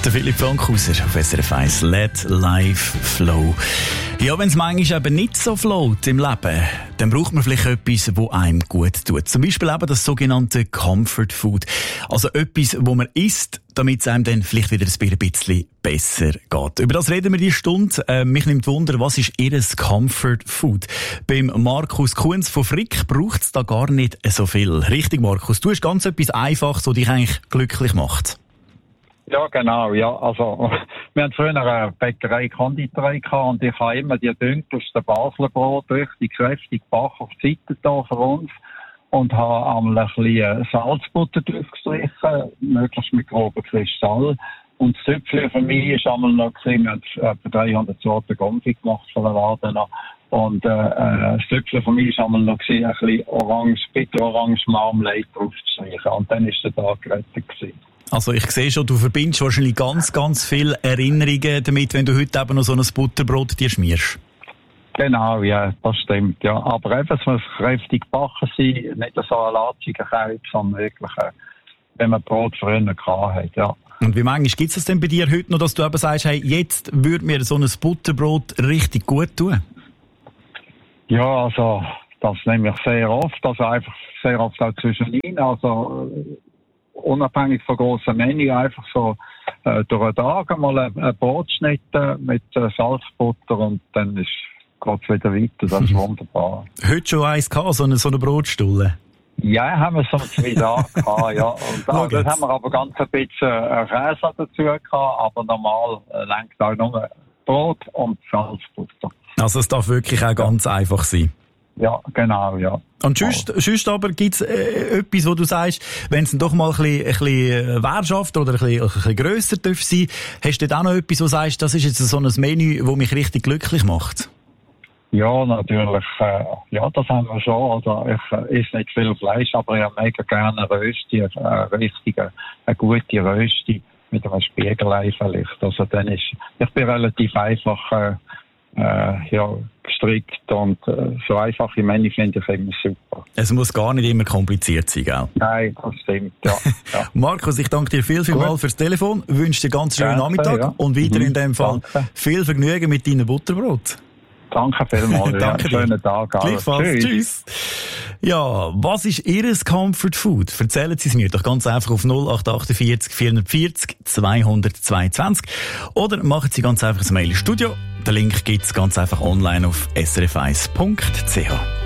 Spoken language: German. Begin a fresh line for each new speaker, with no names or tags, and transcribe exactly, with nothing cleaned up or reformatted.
Der Philipp Frankhauser auf S R F eins. Let Life Flow. Ja, wenn es manchmal eben nicht so float im Leben, dann braucht man vielleicht etwas, das einem gut tut. Zum Beispiel eben das sogenannte Comfort Food. Also etwas, wo man isst, damit es einem dann vielleicht wieder ein bisschen besser geht. Über das reden wir diese Stunde. Äh, mich nimmt Wunder, was ist Ihr Comfort Food? Beim Markus Kunz von Frick braucht es da gar nicht so viel. Richtig, Markus? Du hast ganz etwas Einfaches, das dich eigentlich glücklich macht.
Ja, genau, ja. Also, wir haben früher eine Bäckerei, Konditorei gehabt und ich habe immer die dunkelsten Basler Brot richtig kräftig gebacken auf die Seite da für uns und habe einmal ein bisschen Salzbutter draufgestrichen, möglichst mit grobem Kristall. Und das Zöpfchen für mich war einmal noch gewesen, wir haben etwa dreihundert Sorten Konfit gemacht von der Laden noch. Und äh, das Zöpfchen für mich war einmal noch gewesen, ein bisschen Orange, bitter-orange Marmelade draufzustreichen. Und dann war der Tag gerettet gewesen.
Also ich sehe schon, du verbindest wahrscheinlich ganz, ganz viele Erinnerungen damit, wenn du heute eben noch so ein Butterbrot dir schmierst.
Genau, ja, das stimmt, ja. Aber eben, es muss kräftig gebacken sein, nicht so ein latziger Käse, sondern wirklich, wenn man Brot früher gehabt hat, ja.
Und wie manchmal gibt es das denn bei dir heute noch, dass du eben sagst, hey, jetzt würde mir so ein Butterbrot richtig gut tun?
Ja, also, das nehme ich sehr oft, also einfach sehr oft auch zwischenin, also, unabhängig von grosser Menge, einfach so äh, durch den Tag einmal ein, ein Brot schneiden mit äh, Salzbutter und dann ist geht's wieder weiter. Das ist wunderbar.
Heute schon eins gehabt, so eine, so eine Brotstulle?
Ja, haben wir so zwei Tage gehabt, ja. Und da, das haben wir aber ganz ein bisschen äh, Käse dazu gehabt, aber normal äh, lenkt auch nur Brot und Salzbutter.
Also es darf wirklich auch ganz einfach sein?
Ja, genau, ja.
Und sonst, sonst aber gibt's äh, etwas, wo du sagst, wenn es dann doch mal ein bisschen, ein bisschen Währschaft oder ein bisschen, ein bisschen grösser darf sein, hast du dann auch noch etwas, wo du sagst, das ist jetzt so ein Menü, das mich richtig glücklich macht?
Ja, natürlich. Äh, ja, das haben wir schon. Also ich äh, esse nicht viel Fleisch, aber ich habe mega gerne eine Rösti, eine richtige, eine gute Rösti mit einem Spiegelei vielleicht. Also dann ist, ich bin relativ einfach äh, äh, ja, gestrickt und äh, so einfache Menü finde ich immer super.
Es muss gar nicht immer kompliziert sein, gell?
Nein, das stimmt, ja. ja.
Markus, ich danke dir viel, viel mal fürs Telefon, wünsche dir ganz schönen
Danke,
Nachmittag
ja.
und weiter
mhm,
in dem Fall
danke.
Viel Vergnügen mit deinem Butterbrot.
Danke vielmals.
Danke
ja. Schönen Tag.
Gleichfalls. Tschüss. Tschüss. Ja, was ist Ihr Comfort Food? Erzählen Sie es mir doch ganz einfach auf null acht acht vier vier vier null zwei zwei zwei oder machen Sie ganz einfach ein Mail ins Studio. Den Link gibt's ganz einfach online auf s r f eins punkt c h.